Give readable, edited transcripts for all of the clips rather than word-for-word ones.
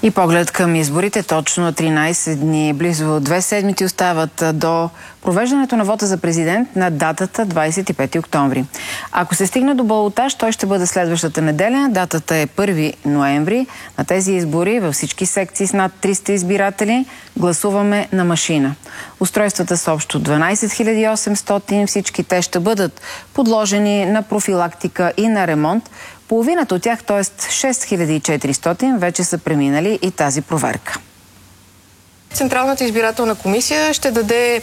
И поглед към изборите, точно 13 дни, близо 2 седмици остават до провеждането на вота за президент на датата 25 октомври. Ако се стигне до балотаж, той ще бъде следващата неделя. Датата е 1 ноември. На тези избори във всички секции с над 300 избиратели гласуваме на машина. Устройствата са общо 12 800. Всички те ще бъдат подложени на профилактика и на ремонт. Половината от тях, т.е. 6400, вече са преминали и тази проверка. Централната избирателна комисия ще даде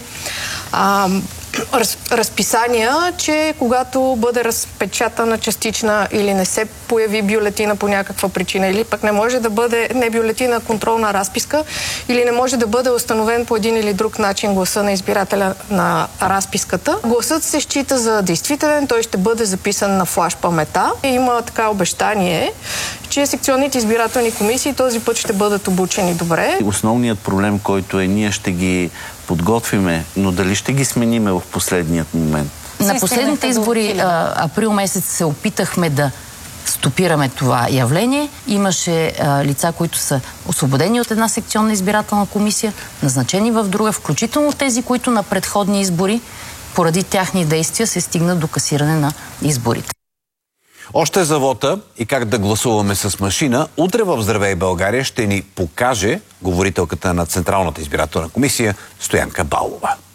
разписания, че когато бъде разпечатана частична или не се появи бюлетина по някаква причина, или пък не може да бъде не бюлетина, а контролна разписка, или не може да бъде установен по един или друг начин гласа на избирателя на разписката, гласът се счита за действителен, той ще бъде записан на флаш памета. Има така обещание, че секционните избирателни комисии този път ще бъдат обучени добре. Основният проблем, който е, ние ще ги подготвиме, но дали ще ги смениме в последният момент? На последните избори, април месец, се опитахме да стопираме това явление. Имаше лица, които са освободени от една секционна избирателна комисия, назначени в друга, включително тези, които на предходни избори, поради тяхни действия, се стигна до касиране на изборите. Още за вота и как да гласуваме с машина, утре в Здравей България ще ни покаже говорителката на Централната избирателна комисия Стоянка Балова.